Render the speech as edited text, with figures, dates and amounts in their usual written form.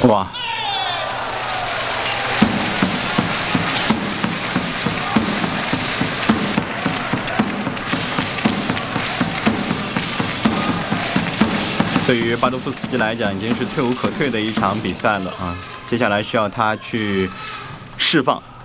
哇！对于巴多夫斯基来讲，已经是退无可退的一场比赛了啊！接下来需要他去释放。